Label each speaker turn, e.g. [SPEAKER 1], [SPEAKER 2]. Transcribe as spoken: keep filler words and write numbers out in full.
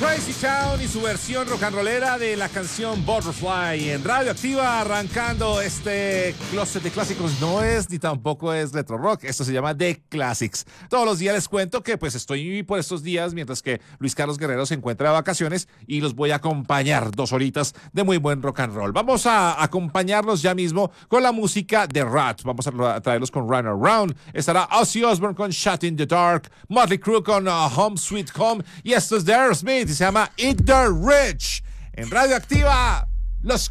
[SPEAKER 1] Crazy Town y su versión rock and rollera de la canción Butterfly en Radio Activa, arrancando este closet de clásicos. No es ni tampoco es retro rock, esto se llama The Classics. Todos los días les cuento que pues estoy por estos días mientras que Luis Carlos Guerrero se encuentra de vacaciones y los voy a acompañar dos horitas de muy buen rock and roll. Vamos a acompañarlos ya mismo con la música de Rat. Vamos a traerlos con Run Around. Estará Ozzy Osbourne con Shut in the Dark, Motley Crue con uh, Home Sweet Home y esto es de Aerosmith y se llama Eat the Rich. En Radio Activa, los